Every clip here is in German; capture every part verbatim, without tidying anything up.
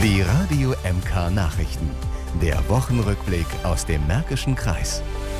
Die Radio M K Nachrichten. Der Wochenrückblick aus dem Märkischen Kreis.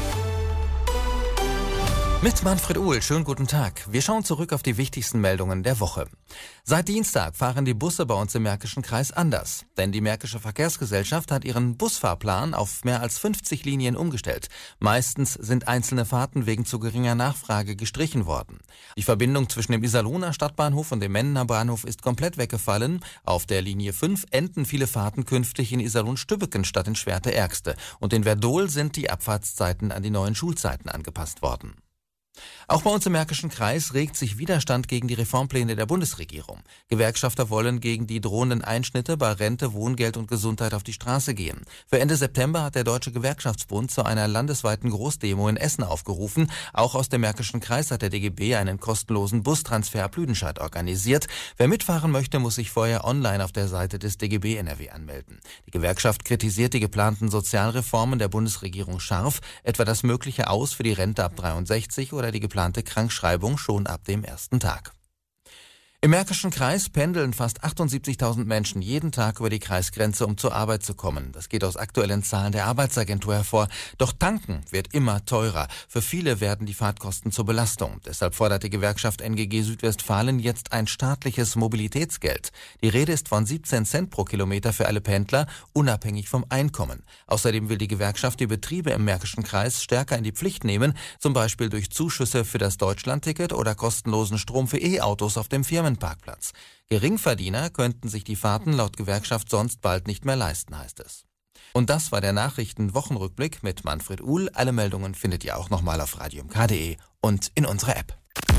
Mit Manfred Uhl, schönen guten Tag. Wir schauen zurück auf die wichtigsten Meldungen der Woche. Seit Dienstag fahren die Busse bei uns im Märkischen Kreis anders. Denn die Märkische Verkehrsgesellschaft hat ihren Busfahrplan auf mehr als fünfzig Linien umgestellt. Meistens sind einzelne Fahrten wegen zu geringer Nachfrage gestrichen worden. Die Verbindung zwischen dem Iserlohner Stadtbahnhof und dem Mendener Bahnhof ist komplett weggefallen. Auf der Linie fünf enden viele Fahrten künftig in Iserlohn-Stübbeken statt in Schwerte-Ergste. Und in Werdohl sind die Abfahrtszeiten an die neuen Schulzeiten angepasst worden. Auch bei uns im Märkischen Kreis regt sich Widerstand gegen die Reformpläne der Bundesregierung. Gewerkschafter wollen gegen die drohenden Einschnitte bei Rente, Wohngeld und Gesundheit auf die Straße gehen. Für Ende September hat der Deutsche Gewerkschaftsbund zu einer landesweiten Großdemo in Essen aufgerufen. Auch aus dem Märkischen Kreis hat der D G B einen kostenlosen Bustransfer ab Lüdenscheid organisiert. Wer mitfahren möchte, muss sich vorher online auf der Seite des D G B N R W anmelden. Die Gewerkschaft kritisiert die geplanten Sozialreformen der Bundesregierung scharf, etwa das mögliche Aus für die Rente ab dreiundsechzig oder die geplante Krankschreibung schon ab dem ersten Tag. Im Märkischen Kreis pendeln fast achtundsiebzigtausend Menschen jeden Tag über die Kreisgrenze, um zur Arbeit zu kommen. Das geht aus aktuellen Zahlen der Arbeitsagentur hervor. Doch tanken wird immer teurer. Für viele werden die Fahrtkosten zur Belastung. Deshalb fordert die Gewerkschaft N G G Südwestfalen jetzt ein staatliches Mobilitätsgeld. Die Rede ist von siebzehn Cent pro Kilometer für alle Pendler, unabhängig vom Einkommen. Außerdem will die Gewerkschaft die Betriebe im Märkischen Kreis stärker in die Pflicht nehmen, zum Beispiel durch Zuschüsse für das Deutschlandticket oder kostenlosen Strom für E-Autos auf dem Firmenparkplatz. Geringverdiener könnten sich die Fahrten laut Gewerkschaft sonst bald nicht mehr leisten, heißt es. Und das war der Nachrichten-Wochenrückblick mit Manfred Uhl. Alle Meldungen findet ihr auch nochmal auf radio m k punkt de und in unserer App.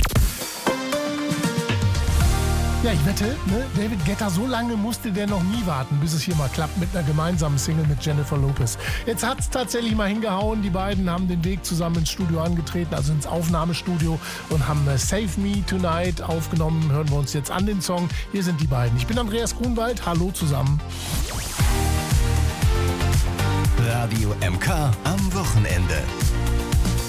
Ja, ich wette, ne, David Guetta, so lange musste der noch nie warten, bis es hier mal klappt mit einer gemeinsamen Single mit Jennifer Lopez. Jetzt hat es tatsächlich mal hingehauen. Die beiden haben den Weg zusammen ins Studio angetreten, also ins Aufnahmestudio, und haben äh, Save Me Tonight aufgenommen. Hören wir uns jetzt an den Song. Hier sind die beiden. Ich bin Andreas Grunwald. Hallo zusammen. Radio M K am Wochenende.